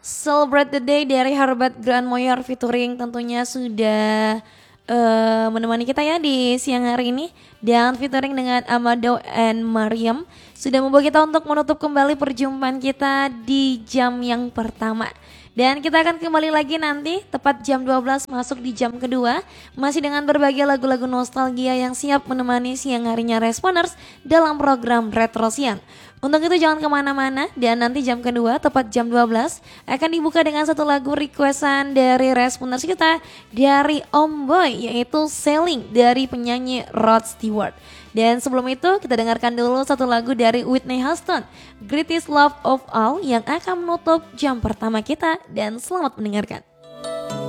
Celebrate the Day dari Herbert Grandmoyer featuring tentunya sudah menemani kita ya di siang hari ini. Dan featuring dengan Amado and Mariam sudah membawa kita untuk menutup kembali perjumpaan kita di jam yang pertama. Dan kita akan kembali lagi nanti tepat jam 12 masuk di jam kedua. Masih dengan berbagai lagu-lagu nostalgia yang siap menemani siang harinya Responers dalam program Retro Siang. Untuk itu jangan kemana-mana dan nanti jam kedua tepat jam 12 akan dibuka dengan satu lagu requestan dari Responers kita dari Om Boy yaitu Sailing dari penyanyi Rod Stewart. Dan sebelum itu kita dengarkan dulu satu lagu dari Whitney Houston, Greatest Love of All yang akan menutup jam pertama kita dan selamat mendengarkan.